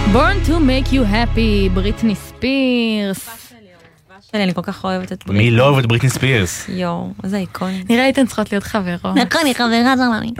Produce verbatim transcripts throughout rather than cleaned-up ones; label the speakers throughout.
Speaker 1: Born to make you happy, בריטני ספירס.
Speaker 2: אני כל כך אוהבת את בריטני.
Speaker 3: מי לא אוהבת בריטני ספירס?
Speaker 2: יואו, איזה איקוני.
Speaker 1: נראה הייתן צריכות להיות חברות.
Speaker 2: נכון, היא חברה זרמני.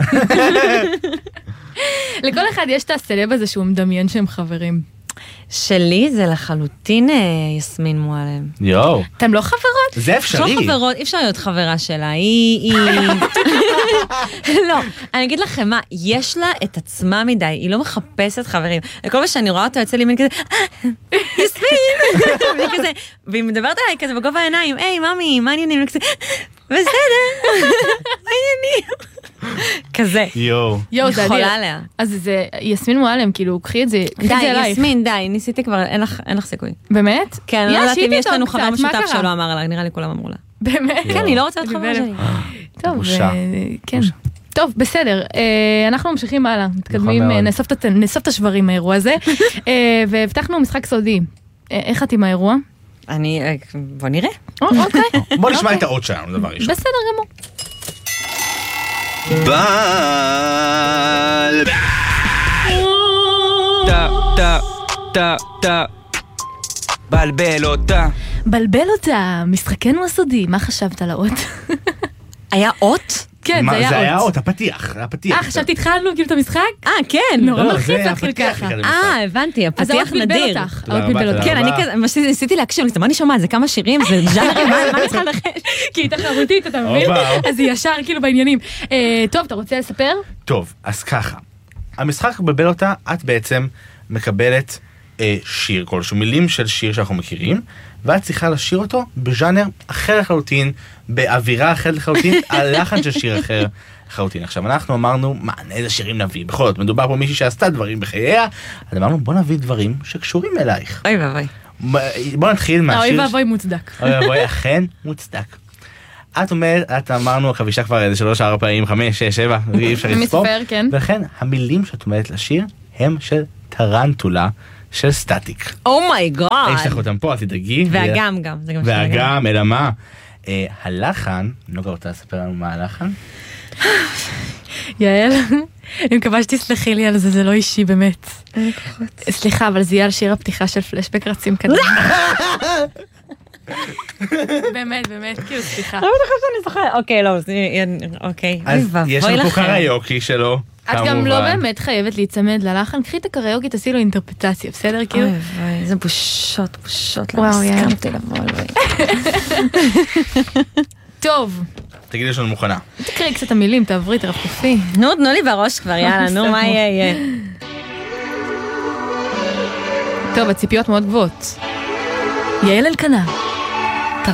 Speaker 1: לכל אחד יש את הסלב הזה שהוא מדמיין שהם חברים.
Speaker 2: שלי זה לחלוטין יסמין מועלם.
Speaker 3: יואו.
Speaker 1: אתם לא חברות?
Speaker 3: זה אפשרי.
Speaker 2: לא חברות, אי אפשר להיות חברה שלה. היא... לא, אני אגיד לכם מה, יש לה את עצמה מדי, היא לא מחפשת חברים. לכל מה שאני רואה אותה יוצא לי מין כזה, יסמין! והיא מדברת עליי כזה בגובה העיניים, היי, ממי, מה עניינים? בסדר, מה עניינים? כזה.
Speaker 3: יואו.
Speaker 1: יואו, זה
Speaker 2: חולה עליה.
Speaker 1: אז זה יסמין מועלם, כאילו, קחי את זה, קחי את זה אלייך.
Speaker 2: די, יסמין, די, ניסיתי כבר, אין לך סיכוי.
Speaker 1: באמת?
Speaker 2: כן, אני לא יודעת אם יש לנו חבר משותף שלא אמר עליי, נראה לי כולם אמרו לה.
Speaker 1: באמת?
Speaker 2: כן, אני לא רוצה להיות חבר שלי.
Speaker 1: טוב, כן. טוב, בסדר, אנחנו ממשיכים הלאה, מתקדמים, נאסוף את השברים מהאירוע הזה, והבטחנו משחק סודי. איך את עם האירוע?
Speaker 2: אני, בוא נראה.
Speaker 1: אוקיי.
Speaker 3: בוא נשמע את האות שלנו, דבר ראשון.
Speaker 1: בסדר גמור.
Speaker 4: בל טה טה טה טה בלבל אותה
Speaker 1: בלבל אותה, משחקנו הסודי, מה חשבת על האות?
Speaker 2: היה אות?
Speaker 1: כן, זה היה אות.
Speaker 3: זה היה אות, הפתיח, הפתיח.
Speaker 1: אה, חשבתי התחלנו כאילו את המשחק?
Speaker 2: אה, כן.
Speaker 1: נורא מלחיץ להתחיל ככה.
Speaker 2: אה, הבנתי, הפתיח נדיר.
Speaker 1: אז האות בלבל אותך.
Speaker 2: כן, אני כזה, ניסיתי להקשיב, מה אני שומעת? זה כמה שירים, זה ז'אנרים, מה אני צריכה לנחש?
Speaker 1: כי היא תחרותית, אתה מבין? אז היא ישר כאילו בעניינים. טוב, אתה רוצה לספר?
Speaker 3: טוב, אז ככה. המשחק בלבל אותה, את בעצם מקבלת שיר כלשהו, מילים של שיר שאנחנו מכירים, ואת צריכה לשיר אותו בז'אנר אחר לחלוטין, באווירה אחרת לחלוטין, על לחן של שיר אחר לחלוטין. עכשיו, אנחנו אמרנו, מה, איזה שירים נביא? בכל זאת, מדובר פה מישהי שעשתה דברים בחייה, אז אמרנו, בוא נביא דברים שקשורים אלייך.
Speaker 2: אוי ואבוי.
Speaker 3: בוא נתחיל מהשיר...
Speaker 1: אוי ואבוי מוצדק.
Speaker 3: אוי ואבוי, אכן מוצדק. את אומרת, את אמרנו, החבישה כבר איזה שלוש, ארבע פעמים, חמש, שש, שבע, אי אפשר לספור.
Speaker 1: מספר, כן.
Speaker 3: ולכן, המילים שאת אומרת לשיר, הם של טרנטולה, של סטטיק.
Speaker 2: אומייגאד.
Speaker 3: יש לך אותם פה, תדאגי.
Speaker 2: והגם גם.
Speaker 3: והגם, אלא מה? הלחן, נוגע רוצה לספר לנו מה הלחן?
Speaker 1: יעל, אני מקווה שתסלחי לי על זה, זה לא אישי באמת. סליחה, אבל זה יהיה על שיר הפתיחה של פלשבק רצים קדימה. באמת, באמת, כאילו, סליחה.
Speaker 2: לא בטח שאני זוכרת. אוקיי, לא, אוקיי.
Speaker 3: אז יש לנו פה קריוקי שלו.
Speaker 1: את גם לא באמת חייבת להיצמד ללחן, קחי את הקריוקי, תעשי לו אינטרפטציה, בסדר? כאילו?
Speaker 2: אוי וואי, זה בושות, בושות.
Speaker 1: וואו, יאללה.
Speaker 2: הסכמתי לבוא עליי.
Speaker 1: טוב.
Speaker 3: תגידי יש לנו מוכנה.
Speaker 1: תקראי קצת המילים, תעברי, תרפפי.
Speaker 2: נו, תנו לי בראש כבר, יאללה, נו, מה יהיה, יהיה.
Speaker 1: טוב, הציפיות מאוד גבוהות. יעל אלקנה.